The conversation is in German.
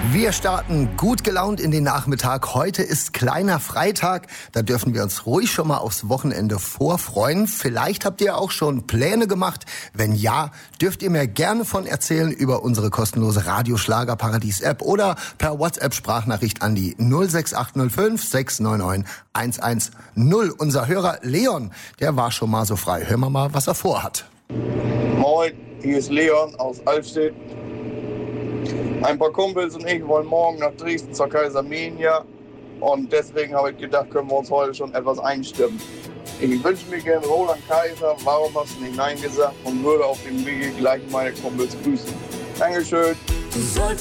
Wir starten gut gelaunt in den Nachmittag. Heute ist kleiner Freitag. Da dürfen wir uns ruhig schon mal aufs Wochenende vorfreuen. Vielleicht habt ihr auch schon Pläne gemacht. Wenn ja, dürft ihr mir gerne von erzählen über unsere kostenlose Radio-Schlagerparadies-App oder per WhatsApp-Sprachnachricht an die 06805 699 110. Unser Hörer Leon, der war schon mal so frei. Hören wir mal, was er vorhat. Moin, hier ist Leon aus Alfstedt. Ein paar Kumpels und ich wollen morgen nach Dresden zur Kaisermenia und deswegen habe ich gedacht, können wir uns heute schon etwas einstimmen. Ich wünsche mir gerne Roland Kaiser, warum hast du nicht Nein gesagt, und würde auf dem Wege gleich meine Kumpels grüßen. Dankeschön.